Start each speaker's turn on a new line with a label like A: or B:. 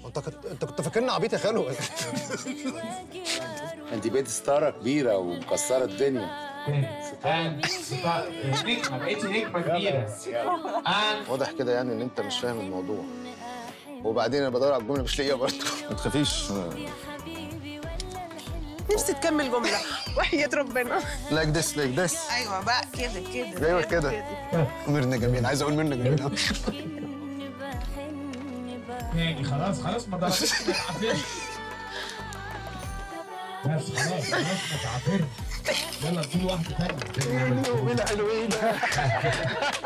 A: انت كنت فاكرني عبيط يا خالو؟
B: انت بقيت ستاره كبيره ومكسره الدنيا.
C: نجمه، بقيتي نجمه كبيره.
A: واضح كده يعني ان انت مش فاهم الموضوع. وبعدين انا بدور على الجمله مش لاقيها برضه.
D: ما تخافيش.
E: نفسي تكمل جمله وحياة ربنا.
A: لايك ذس لايك ذس.
E: ايوه بقى كده
A: ايوه كده. ميرنا جميل، عايز اقول ميرنا جميل قوي.
C: يعني خلاص ما تعافرش. بس خلاص ما تعافرش. يلا نجيب واحده ثانيه.
A: حلوين حلوين.